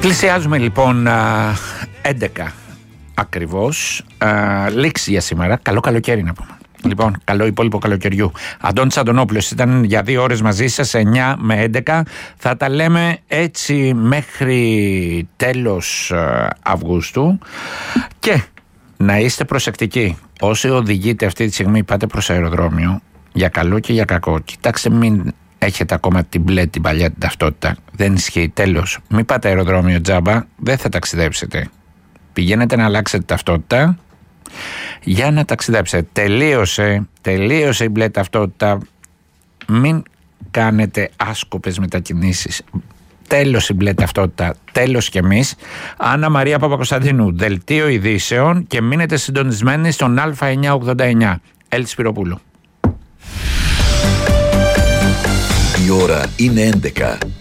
Πλησιάζουμε λοιπόν 11 ακριβώς. Λήξη για σήμερα. Καλό καλοκαίρι να πούμε. Λοιπόν, καλό υπόλοιπο καλοκαιριού. Αντώνης Αντωνόπουλος ήταν για 2 ώρες μαζί σας, 9 με 11. Θα τα λέμε έτσι μέχρι τέλος Αυγούστου. Και να είστε προσεκτικοί. Όσοι οδηγείτε αυτή τη στιγμή, πάτε προς αεροδρόμιο, για καλό και για κακό. Κοιτάξτε, μην έχετε ακόμα την μπλε, την παλιά την ταυτότητα. Δεν ισχύει. Τέλος. Μην πάτε αεροδρόμιο τζάμπα, δεν θα ταξιδέψετε. Πηγαίνετε να αλλάξετε ταυτότητα για να ταξιδέψετε. Τελείωσε η μπλε ταυτότητα. Μην κάνετε άσκοπες μετακινήσεις. Τέλος η μπλε ταυτότητα. Τέλος κι εμείς. Άννα Μαρία Παπακοσταντίνου, Δελτίο Ειδήσεων, και μείνετε συντονισμένοι στον Α989. Έλτη Σπυροπούλου. Η ώρα είναι 11.